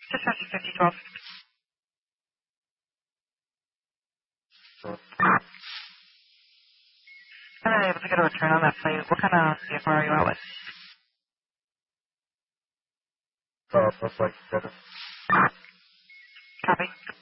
Dispatch 5012. I'm not able to get a return on that plate. What kind of vehicle are you out with? Looks like 7. Copy.